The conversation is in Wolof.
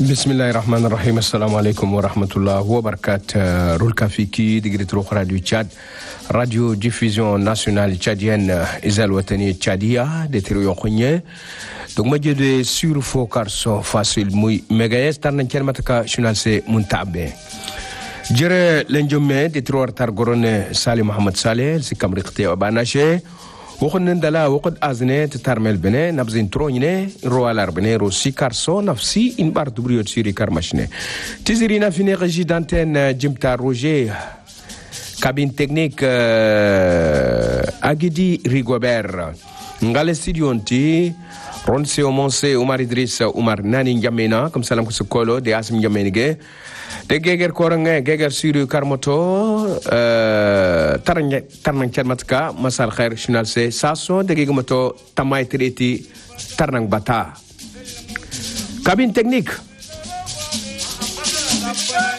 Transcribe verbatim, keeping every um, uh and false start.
bismillahi rahmani rahim. Assalamu alaikum wa rahmatullah wa barakat. Rulka Fiki, Digritro Radio Tchad, Radio Diffusion Nationale Tchadienne, Isal Watani Tchadia, de Trio Khonye. Donc, moi, je suis sur Focus facile, muy mégaès, tarnan mataka journal se muntabe. Jere l'enjome de Trio Targorone Saleh Mohamed Saleh, c'est comme recté Abanache. وخن دلا وقد أزنة تترمل بنه نبزين ترونيه روالار بنه روسي كارسو نفسي إن بار دبريو تسيري كارمشنه تزيرينا في نيجي دانتين جمتا روجي كابين تكنيك أجدي ريغوبير نغال ستوديونتي رونسي ومونسي عمر إدريس عمر ناني نجامينا كم سلام كسكولو دي اسم نجامينيجي de geger korange geger suru karmoto tarang tarang charmatka masal khair journal se saso de gegomoto tamay treti tarang bata cabine technique